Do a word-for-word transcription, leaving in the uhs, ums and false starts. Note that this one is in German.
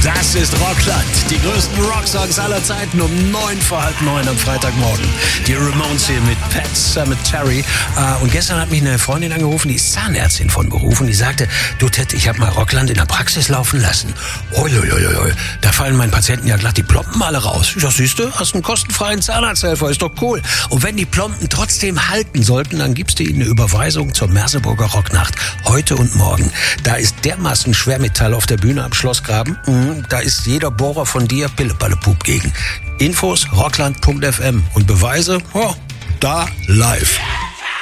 Das ist Rockland. Die größten Rocksongs aller Zeiten um neun vor halb neun am Freitagmorgen. Die Ramones hier mit Pet Sematary. Äh, und gestern hat mich eine Freundin angerufen, die ist Zahnärztin von Beruf. Und die sagte, du Ted, ich habe mal Rockland in der Praxis laufen lassen. Uiuiuiui, da fallen meinen Patienten ja glatt die Plomben alle raus. Ich sag, siehst du, hast einen kostenfreien Zahnarzthelfer, ist doch cool. Und wenn die Plomben trotzdem halten sollten, dann gibst du ihnen eine Überweisung zur Merseburger Rocknacht. Heute und morgen. Da ist dermaßen Schwermetall auf der Bühne am Schlossgraben. Mhm. Da ist jeder Bohrer von dir Pille-Palle-Pup gegen. Infos rockland punkt f m und Beweise, oh, da live.